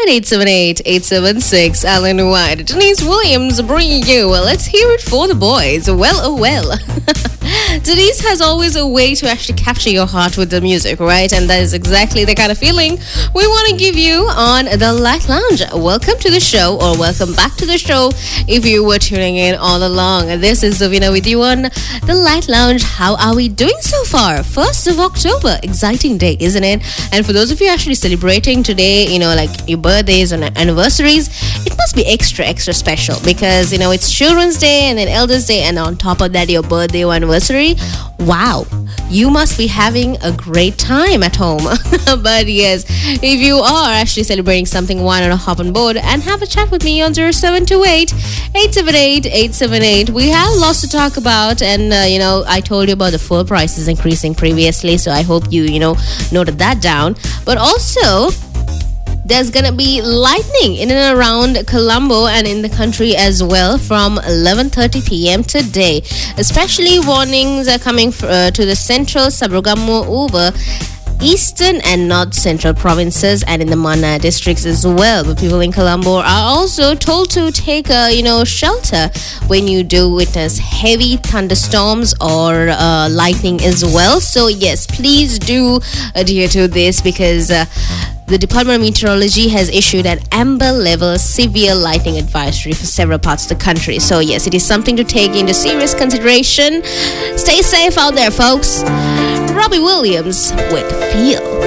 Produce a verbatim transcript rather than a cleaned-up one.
eight seven eight, eight seven six. Alan White, Denise Williams bringing you. Well, let's hear it for the boys. Well, oh well. Denise has always a way to actually capture your heart with the music, right? And that is exactly the kind of feeling we want to give you on the Light Lounge. Welcome to the show, or welcome back to the show if you were tuning in all along. This is Zavina with you on the Light Lounge. How are we doing so far? first of October. Exciting day, isn't it? And for those of you actually celebrating today, you know, like your birthdays and anniversaries, it must be extra, extra special because, you know, it's Children's Day and then Elders Day, and on top of that, your birthday or anniversary. Wow, you must be having a great time at home. But yes, if you are actually celebrating something, why not hop on board and have a chat with me on zero seven two eight, eight seven eight, eight seven eight. We have lots to talk about, and uh, you know, I told you about the fuel prices increasing previously, so I hope you, you know, noted that down. But also, there's gonna be lightning in and around Colombo and in the country as well from eleven thirty p.m. today. Especially warnings are coming uh, to the central, Sabrogamo, Uber, eastern and north central provinces, and in the Mana districts as well. But people in Colombo are also told to take a, you know, shelter when you do witness heavy thunderstorms or uh, lightning as well. So yes, please do adhere to this because uh, the Department of Meteorology has issued an amber level severe lightning advisory for several parts of the country. So yes, it is something to take into serious consideration. Stay safe out there, folks. Robbie Williams with Feel.